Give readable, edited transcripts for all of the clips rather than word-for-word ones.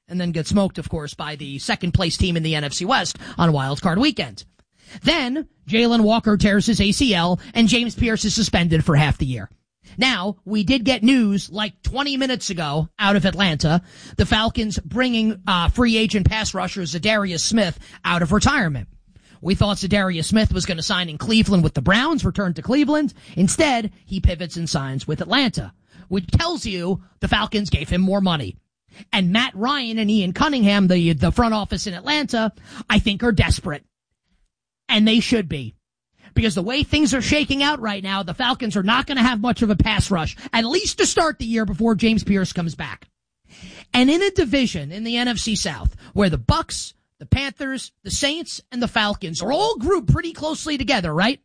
and then get smoked, of course, by the second-place team in the NFC West on Wild Card Weekend. Then, Jalen Walker tears his ACL, and James Pierce is suspended for half the year. Now, we did get news like 20 minutes ago out of Atlanta, the Falcons bringing free agent pass rusher Zadarius Smith out of retirement. We thought Zadarius Smith was going to sign in Cleveland with the Browns, return to Cleveland. Instead, he pivots and signs with Atlanta, which tells you the Falcons gave him more money. And Matt Ryan and Ian Cunningham, the front office in Atlanta, I think are desperate. And they should be. Because the way things are shaking out right now, the Falcons are not going to have much of a pass rush, at least to start the year before James Pierce comes back. And in a division in the NFC South, where the Bucs, the Panthers, the Saints, and the Falcons are all grouped pretty closely together, right?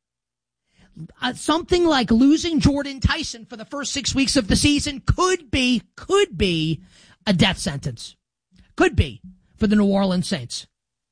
Something like losing Jordan Tyson for the first 6 weeks of the season could be a death sentence. Could be for the New Orleans Saints.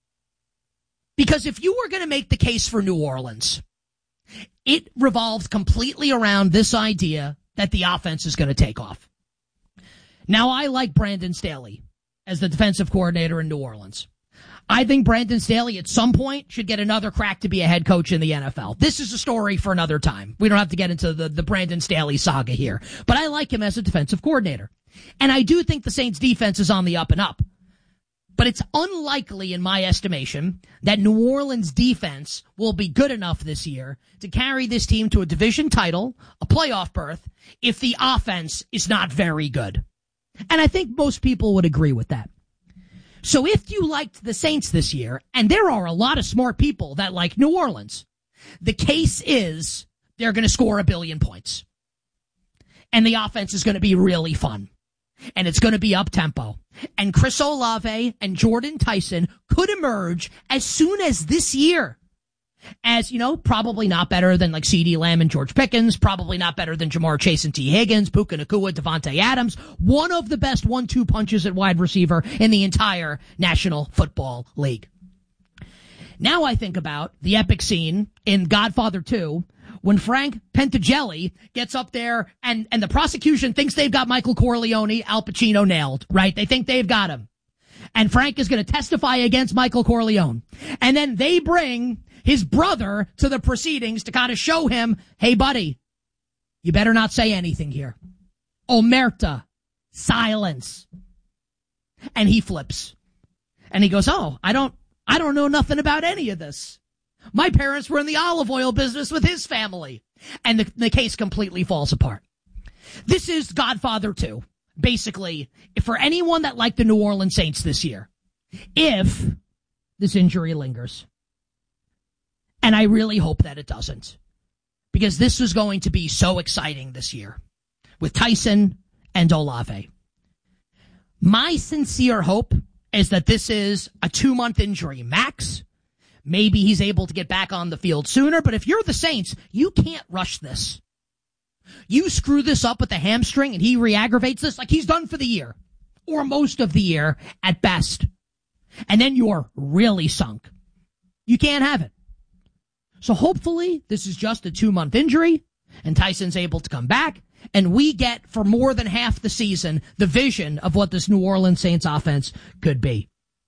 Because if you were going to make the case for New Orleans, it revolves completely around this idea that the offense is going to take off. Now, I like Brandon Staley as the defensive coordinator in New Orleans. I think Brandon Staley at some point should get another crack to be a head coach in the NFL. This is a story for another time. We don't have to get into the Brandon Staley saga here. But I like him as a defensive coordinator. And I do think the Saints defense is on the up and up. But it's unlikely, in my estimation, that New Orleans defense will be good enough this year to carry this team to a division title, a playoff berth, if the offense is not very good. And I think most people would agree with that. So if you liked the Saints this year, and there are a lot of smart people that like New Orleans, the case is they're going to score 1 billion points. And the offense is going to be really fun. And it's going to be up-tempo. And Chris Olave and Jordan Tyson could emerge as soon as this year. As, probably not better than like CeeDee Lamb and George Pickens, probably not better than Jamar Chase and T. Higgins, Puka Nacua, Devontae Adams, one of the best 1-2 punches at wide receiver in the entire National Football League. Now I think about the epic scene in Godfather 2 when Frank Pentagelli gets up there and the prosecution thinks they've got Michael Corleone, Al Pacino nailed, right? They think they've got him. And Frank is going to testify against Michael Corleone. And then they bring his brother to the proceedings to kind of show him, hey, buddy, you better not say anything here. Omerta, silence. And he flips. And he goes, oh, I don't know nothing about any of this. My parents were in the olive oil business with his family. And the case completely falls apart. This is Godfather 2. Basically, for anyone that liked the New Orleans Saints this year, if this injury lingers. And I really hope that it doesn't. Because this was going to be so exciting this year with Tyson and Olave. My sincere hope is that this is a 2-month injury max. Maybe he's able to get back on the field sooner, but if you're the Saints, you can't rush this. You screw this up with a hamstring and he re-aggravates this like he's done for the year, or most of the year at best. And then you're really sunk. You can't have it. So hopefully this is just a 2-month injury and Tyson's able to come back and we get for more than half the season the vision of what this New Orleans Saints offense could be.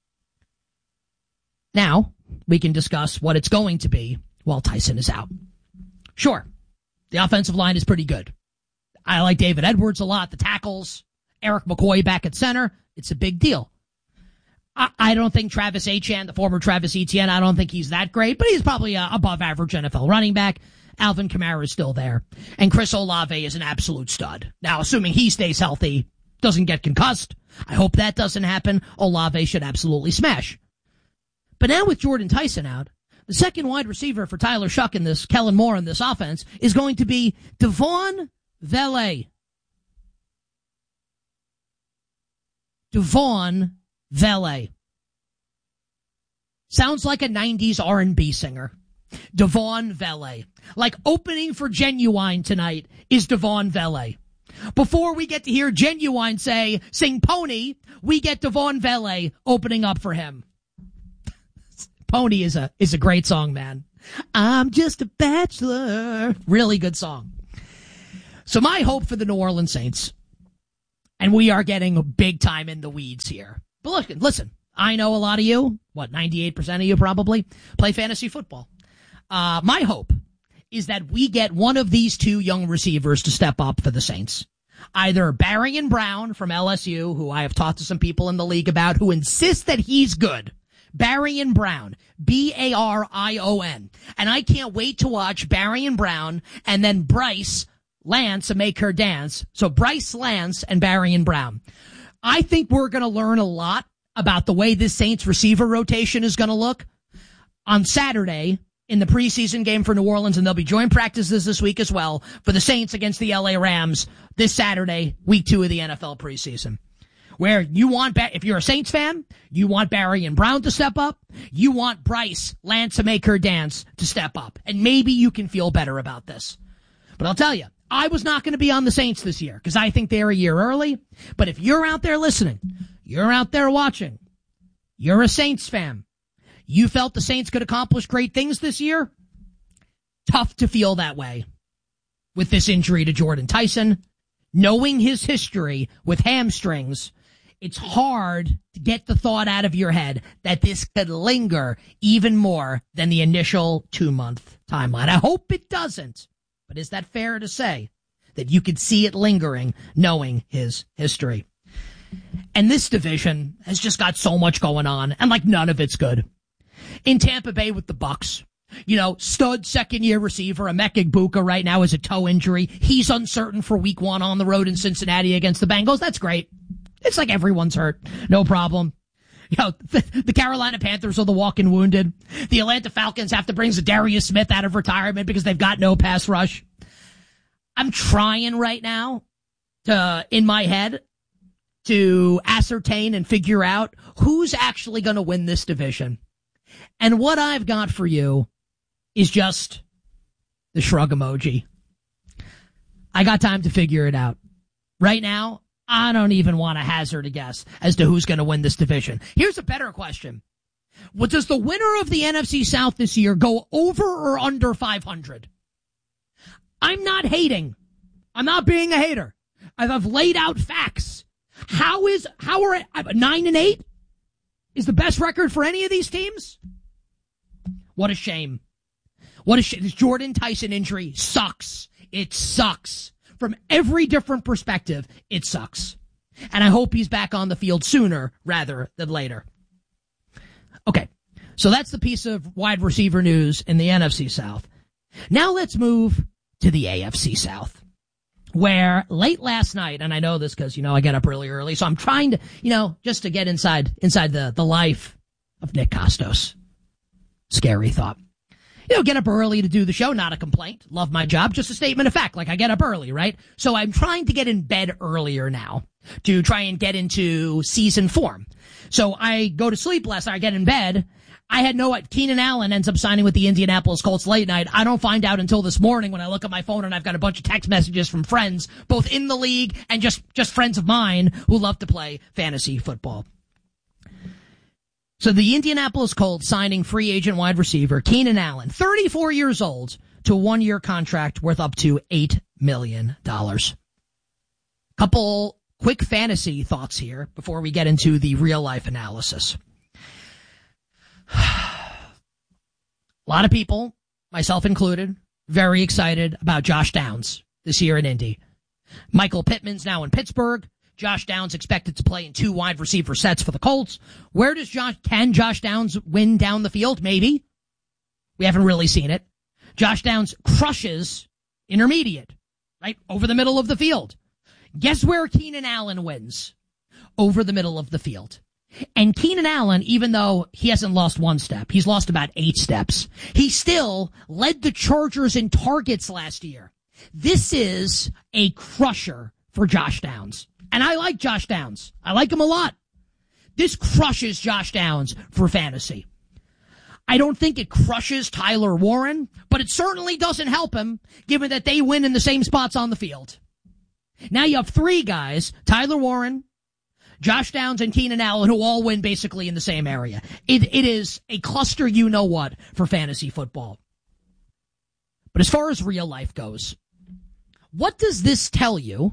Now, we can discuss what it's going to be while Tyson is out. Sure, the offensive line is pretty good. I like David Edwards a lot. The tackles, Eric McCoy back at center, it's a big deal. I don't think Travis Etienne, the former Travis Etienne, I don't think he's that great, but he's probably a above average NFL running back. Alvin Kamara is still there. And Chris Olave is an absolute stud. Now, assuming he stays healthy, doesn't get concussed, I hope that doesn't happen. Olave should absolutely smash. But now with Jordan Tyson out, the second wide receiver for Tyler Shuck and this Kellen Moore in this offense is going to be Devon Vele. Devon Vele. Sounds like a 90s R&B singer. Devon Vele. Like opening for Genuine tonight is Devon Vele. Before we get to hear Genuine sing Pony, we get Devon Vele opening up for him. Pony is a great song, man. I'm just a bachelor. Really good song. So my hope for the New Orleans Saints, And we are getting big time in the weeds here. But listen, I know a lot of you, 98% of you probably, play fantasy football. My hope is that we get one of these two young receivers to step up for the Saints. Either Barion Brown from LSU, who I have talked to some people in the league about who insist that he's good. Barion Brown, Barion. And I can't wait to watch Barion Brown and then Bryce Lance and make her dance. So Bryce Lance and Barion Brown. I think we're going to learn a lot about the way this Saints receiver rotation is going to look on Saturday in the preseason game for New Orleans, and there'll be joint practices this week as well for the Saints against the LA Rams this Saturday, week 2 of the NFL preseason. Where you want, if you're a Saints fan, you want Barion Brown to step up. You want Bryce Lance to make her dance to step up. And maybe you can feel better about this. But I'll tell you, I was not going to be on the Saints this year because I think they're a year early. But if you're out there listening, you're out there watching, you're a Saints fan, you felt the Saints could accomplish great things this year, tough to feel that way with this injury to Jordan Tyson. Knowing his history with hamstrings, it's hard to get the thought out of your head that this could linger even more than the initial 2-month timeline. I hope it doesn't, but is that fair to say that you could see it lingering knowing his history? And this division has just got so much going on, and none of it's good. In Tampa Bay with the Bucs, stud second-year receiver Emeka Egbuka right now is a toe injury. He's uncertain for week 1 on the road in Cincinnati against the Bengals. That's great. It's like everyone's hurt. No problem. The Carolina Panthers are the walking wounded. The Atlanta Falcons have to bring Zadarius Smith out of retirement because they've got no pass rush. I'm trying right now in my head, to ascertain and figure out who's actually going to win this division. And what I've got for you is just the shrug emoji. I got time to figure it out. Right now, I don't even want to hazard a guess as to who's going to win this division. Here's a better question. Does the winner of the NFC South this year go over or under 500? I'm not hating. I'm not being a hater. I've laid out facts. How are 9-8 is the best record for any of these teams? What a shame. What a shame. This Jordan Tyson injury sucks. It sucks. From every different perspective, it sucks. And I hope he's back on the field sooner rather than later. Okay. So that's the piece of wide receiver news in the NFC South. Now let's move to the AFC South, where late last night, and I know this because, I get up really early, so I'm trying to, just to get inside the life of Nick Costos. Scary thought. Get up early to do the show, not a complaint. Love my job, just a statement of fact. I get up early, right? So I'm trying to get in bed earlier now to try and get into season form. So I go to sleep last night, I get in bed. I had Keenan Allen ends up signing with the Indianapolis Colts late night. I don't find out until this morning when I look at my phone and I've got a bunch of text messages from friends, both in the league and just friends of mine who love to play fantasy football. So the Indianapolis Colts signing free agent wide receiver Keenan Allen, 34 years old, to a 1-year contract worth up to $8 million. Couple quick fantasy thoughts here before we get into the real life analysis. A lot of people, myself included, very excited about Josh Downs this year in Indy. Michael Pittman's now in Pittsburgh. Josh Downs expected to play in 2 wide receiver sets for the Colts. Can Josh Downs win down the field? Maybe. We haven't really seen it. Josh Downs crushes intermediate, right? Over the middle of the field. Guess where Keenan Allen wins? Over the middle of the field. And Keenan Allen, even though he hasn't lost 1 step, he's lost about 8 steps. He still led the Chargers in targets last year. This is a crusher for Josh Downs. And I like Josh Downs. I like him a lot. This crushes Josh Downs for fantasy. I don't think it crushes Tyler Warren, but it certainly doesn't help him, given that they win in the same spots on the field. Now you have 3 guys, Tyler Warren, Josh Downs, and Keenan Allen, who all win basically in the same area. It is a cluster you-know-what for fantasy football. But as far as real life goes, what does this tell you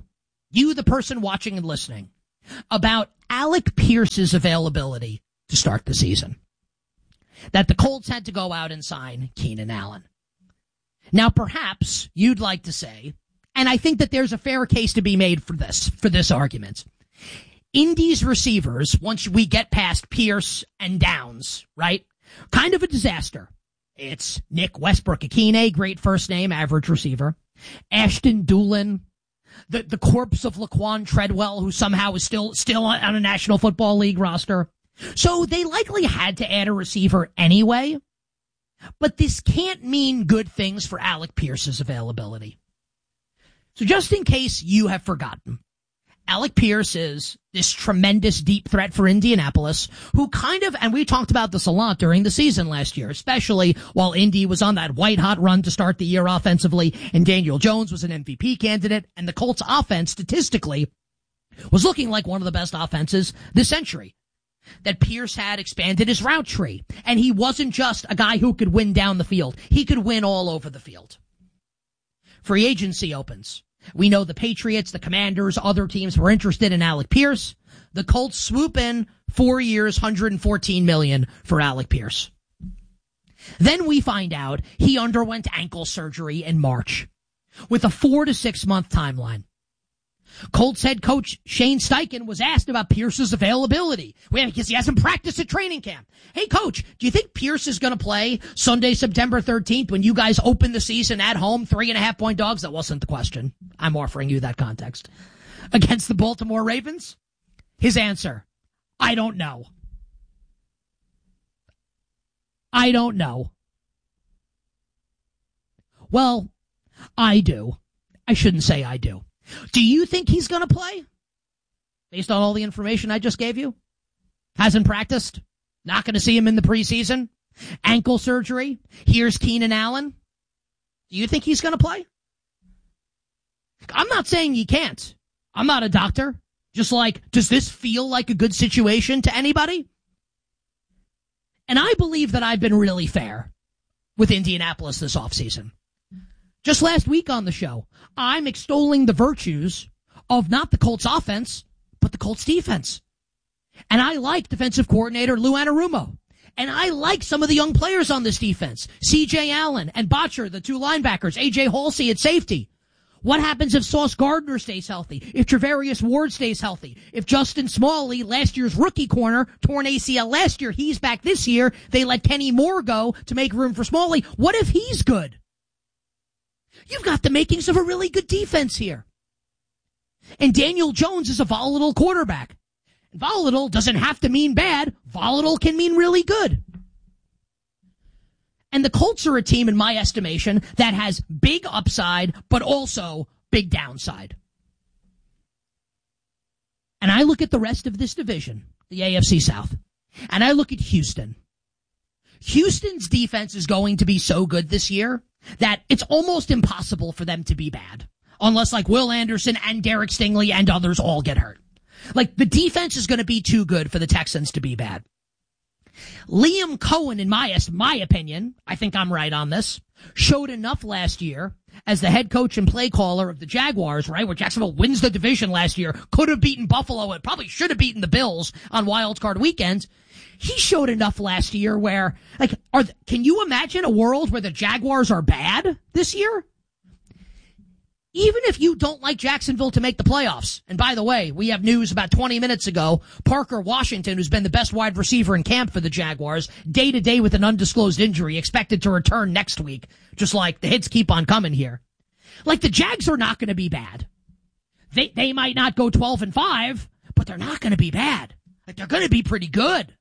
you, the person watching and listening, about Alec Pierce's availability to start the season. That the Colts had to go out and sign Keenan Allen. Now, perhaps you'd like to say, and I think that there's a fair case to be made for this argument. Indy's receivers, once we get past Pierce and Downs, right? Kind of a disaster. It's Nick Westbrook-Akine, great first name, average receiver. Ashton Dulin, the corpse of Laquan Treadwell, who somehow is still on a National Football League roster. So they likely had to add a receiver anyway. But this can't mean good things for Alec Pierce's availability. So just in case you have forgotten, Alec Pierce is this tremendous deep threat for Indianapolis, who and we talked about this a lot during the season last year, especially while Indy was on that white-hot run to start the year offensively, and Daniel Jones was an MVP candidate, and the Colts offense, statistically, was looking like one of the best offenses this century. That Pierce had expanded his route tree, and he wasn't just a guy who could win down the field. He could win all over the field. Free agency opens. We know the Patriots, the Commanders, other teams were interested in Alec Pierce. The Colts swoop in 4 years, $114 million for Alec Pierce. Then we find out he underwent ankle surgery in March with a 4 to 6 month timeline. Colts head coach Shane Steichen was asked about Pierce's availability because he hasn't practiced at training camp. Hey, coach, do you think Pierce is going to play Sunday, September 13th when you guys open the season at home, 3.5-point dogs? That wasn't the question. I'm offering you that context. Against the Baltimore Ravens? His answer, I don't know. I don't know. Well, I do. I shouldn't say I do. Do you think he's going to play? Based on all the information I just gave you? Hasn't practiced? Not going to see him in the preseason? Ankle surgery? Here's Keenan Allen? Do you think he's going to play? I'm not saying he can't. I'm not a doctor. Just like, does this feel like a good situation to anybody? And I believe that I've been really fair with Indianapolis this offseason. Just last week on the show, I'm extolling the virtues of not the Colts offense, but the Colts defense. And I like defensive coordinator Lou Anarumo. And I like some of the young players on this defense. C.J. Allen and Botcher, the two linebackers, A.J. Halsey at safety. What happens if Sauce Gardner stays healthy? If Travarius Ward stays healthy? If Justin Smalley, last year's rookie corner, torn ACL last year, he's back this year, they let Kenny Moore go to make room for Smalley. What if he's good? You've got the makings of a really good defense here. And Daniel Jones is a volatile quarterback. Volatile doesn't have to mean bad. Volatile can mean really good. And the Colts are a team, in my estimation, that has big upside, but also big downside. And I look at the rest of this division, the AFC South, and I look at Houston. Houston's defense is going to be so good this year that it's almost impossible for them to be bad. Unless like Will Anderson and Derek Stingley and others all get hurt. Like the defense is going to be too good for the Texans to be bad. Liam Cohen, in my opinion, I think I'm right on this, showed enough last year as the head coach and play caller of the Jaguars, right, where Jacksonville wins the division last year, could have beaten Buffalo, and probably should have beaten the Bills on wild card weekends. He showed enough last year where, like, can you imagine a world where the Jaguars are bad this year? Even if you don't like Jacksonville to make the playoffs. And by the way, we have news about 20 minutes ago. Parker Washington, who's been the best wide receiver in camp for the Jaguars, day to day with an undisclosed injury, expected to return next week. Just like the hits keep on coming here. Like the Jags are not going to be bad. They might not go 12-5, but they're not going to be bad. Like they're going to be pretty good.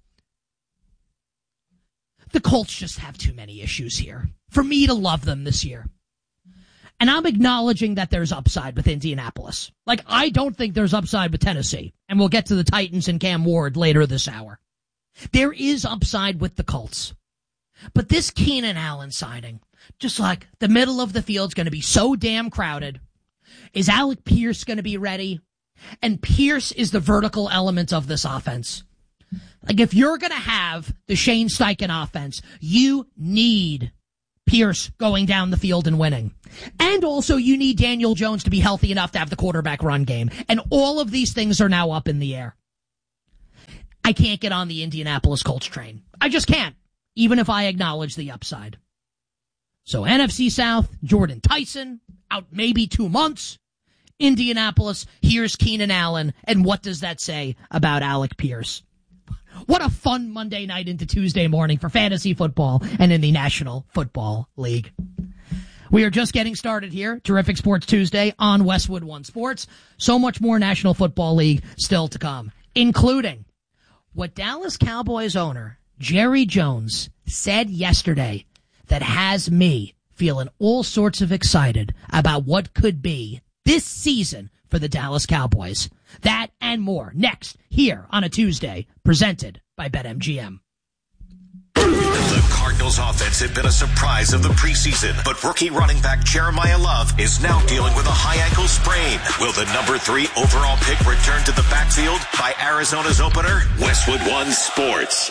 The Colts just have too many issues here for me to love them this year. And I'm acknowledging that there's upside with Indianapolis. Like, I don't think there's upside with Tennessee. And we'll get to the Titans and Cam Ward later this hour. There is upside with the Colts. But this Keenan Allen signing, just like the middle of the field's going to be so damn crowded. Is Alec Pierce going to be ready? And Pierce is the vertical element of this offense. Like, if you're going to have the Shane Steichen offense, you need Pierce going down the field and winning. And also you need Daniel Jones to be healthy enough to have the quarterback run game. And all of these things are now up in the air. I can't get on the Indianapolis Colts train. I just can't, even if I acknowledge the upside. So NFC South, Jordan Tyson, out maybe 2 months. Indianapolis, here's Keenan Allen. And what does that say about Alec Pierce? What a fun Monday night into Tuesday morning for fantasy football and in the National Football League. We are just getting started here. Terrific Sports Tuesday on Westwood One Sports. So much more National Football League still to come, including what Dallas Cowboys owner Jerry Jones said yesterday that has me feeling all sorts of excited about what could be this season for the Dallas Cowboys. That and more next here on a Tuesday, presented by BetMGM. The Cardinals offense had been a surprise of the preseason, but rookie running back Jeremiah Love is now dealing with a high ankle sprain. Will the number 3 overall pick return to the backfield by Arizona's opener? Westwood One Sports.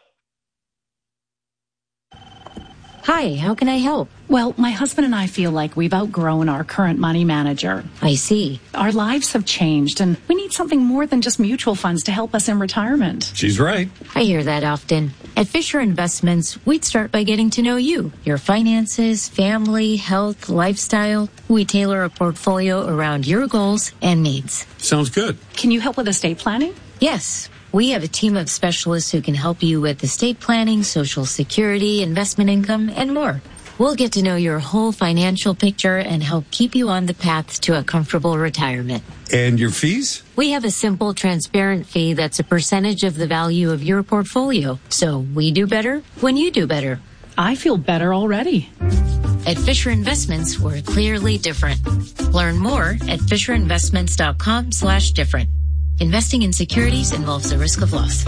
Hi, how can I help? Well, my husband and I feel like we've outgrown our current money manager. I see. Our lives have changed, and we need something more than just mutual funds to help us in retirement. She's right. I hear that often. At Fisher Investments, we'd start by getting to know you, your finances, family, health, lifestyle. We tailor a portfolio around your goals and needs. Sounds good. Can you help with estate planning? Yes. We have a team of specialists who can help you with estate planning, Social Security, investment income, and more. We'll get to know your whole financial picture and help keep you on the path to a comfortable retirement. And your fees? We have a simple, transparent fee that's a percentage of the value of your portfolio. So we do better when you do better. I feel better already. At Fisher Investments, we're clearly different. Learn more at FisherInvestments.com/different. Investing in securities involves the risk of loss.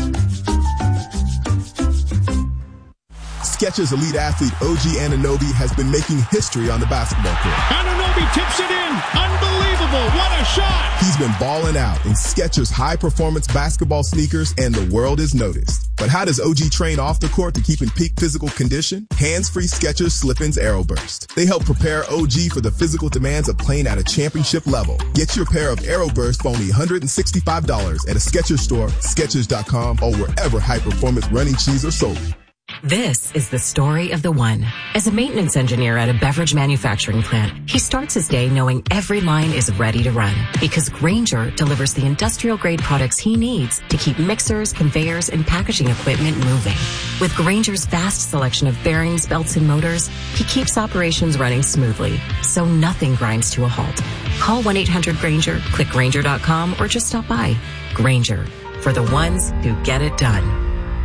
Skechers elite athlete OG Anunoby has been making history on the basketball court. Anunoby tips it in. Unbelievable. What a shot. He's been balling out in Skechers high-performance basketball sneakers, and the world has noticed. But how does OG train off the court to keep in peak physical condition? Hands-free Skechers Slip-ins Aeroburst. They help prepare OG for the physical demands of playing at a championship level. Get your pair of Aeroburst for only $165 at a Skechers store, Skechers.com, or wherever high-performance running shoes are sold. This is the story of the one. As a maintenance engineer at a beverage manufacturing plant, he starts his day knowing every line is ready to run because Grainger delivers the industrial-grade products he needs to keep mixers, conveyors, and packaging equipment moving. With Grainger's vast selection of bearings, belts, and motors, he keeps operations running smoothly, so nothing grinds to a halt. Call 1-800-GRAINGER, click Grainger.com, or just stop by. Grainger, for the ones who get it done.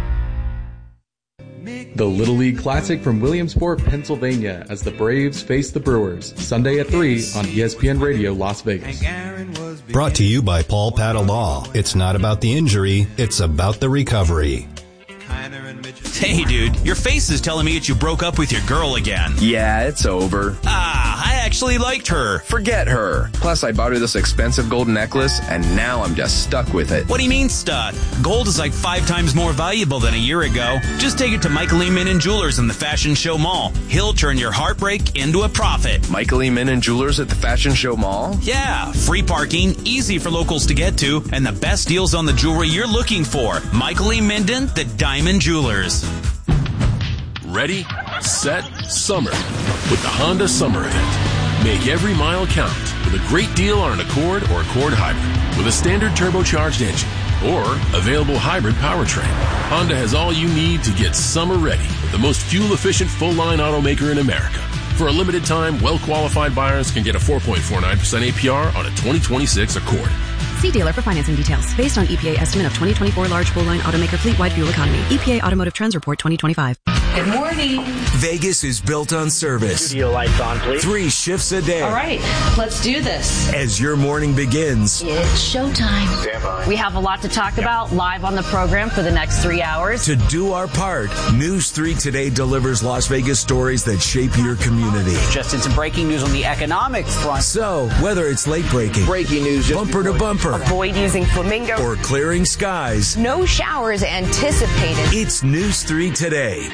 The Little League Classic from Williamsport, Pennsylvania, as the Braves face the Brewers, Sunday at 3 on ESPN Radio Las Vegas. Brought to you by Paul Patta Law. It's not about the injury, it's about the recovery. Hey, dude, your face is telling me that you broke up with your girl again. Yeah, it's over. I actually liked her. Forget her. Plus, I bought her this expensive gold necklace, and now I'm just stuck with it. What do you mean stuck? Gold is like 5 times more valuable than a year ago. Just take it to Michael E. Minnan Jewelers in the Fashion Show Mall. He'll turn your heartbreak into a profit. Michael E. Minnan Jewelers at the Fashion Show Mall? Yeah, free parking, easy for locals to get to, and the best deals on the jewelry you're looking for. Michael E. Minden, the Diamond Jewelers. Ready, set, summer with the Honda Summer Event. Make every mile count with a great deal on an Accord or Accord Hybrid with a standard turbocharged engine or available hybrid powertrain. Honda has all you need to get summer ready with the most fuel-efficient full-line automaker in America. For a limited time, well-qualified buyers can get a 4.49% APR on a 2026 Accord. See dealer for financing details. Based on EPA estimate of 2024 large full-line automaker fleet-wide fuel economy. EPA Automotive Trends Report 2025. Good morning. Vegas is built on service. Studio lights on, please. 3 shifts a day. All right, let's do this. As your morning begins, it's showtime. We have a lot to talk about live on the program for the next 3 hours. To do our part, News 3 Today delivers Las Vegas stories that shape your community. Just in some breaking news on the economic front. So, whether it's late breaking, news, bumper to bumper, avoid using Flamingo, or clearing skies, no showers anticipated. It's News 3 Today.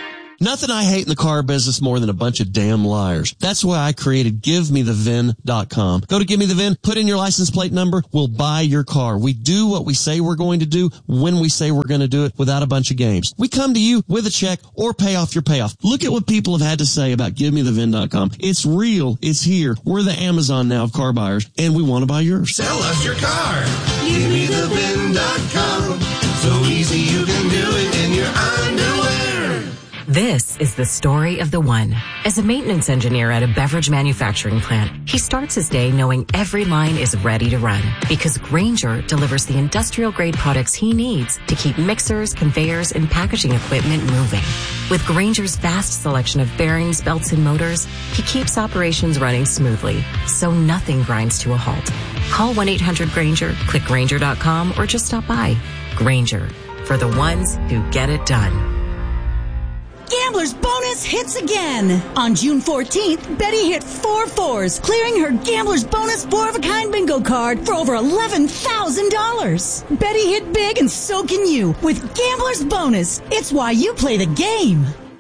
Nothing I hate in the car business more than a bunch of damn liars. That's why I created GiveMeTheVin.com. Go to Give Me the VIN, put in your license plate number, we'll buy your car. We do what we say we're going to do when we say we're going to do it without a bunch of games. We come to you with a check or pay off your payoff. Look at what people have had to say about GiveMeTheVin.com. It's real. It's here. We're the Amazon now of car buyers, and we want to buy yours. Sell us your car. GiveMeTheVin.com. So easy you can do it in your underwear. This is the story of the one. As a maintenance engineer at a beverage manufacturing plant, he starts his day knowing every line is ready to run because Grainger delivers the industrial-grade products he needs to keep mixers, conveyors, and packaging equipment moving. With Grainger's vast selection of bearings, belts, and motors, he keeps operations running smoothly, so nothing grinds to a halt. Call 1-800-GRAINGER, click Grainger.com, or just stop by. Grainger, for the ones who get it done. Gambler's Bonus hits again. On June 14th, Betty hit 4 4s, clearing her Gambler's Bonus 4-of-a-kind bingo card for over $11,000. Betty hit big and so can you with Gambler's Bonus. It's why you play the game.